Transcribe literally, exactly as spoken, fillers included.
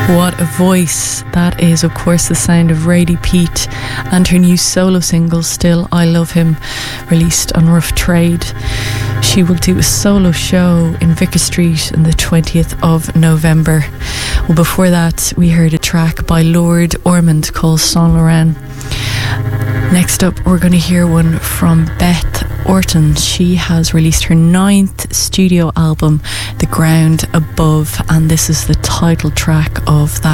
What a voice. That is, of course, the sound of Radie Peat and her new solo single, Still I Love Him, released on Rough Trade. She will do a solo show in Vicar Street on the twentieth of November. Well, before that, we heard a track by Lord Ormond called Saint Laurent. Next up, we're going to hear one from Beth Orton. She has released her ninth studio album, The Ground Above, and this is the title track of that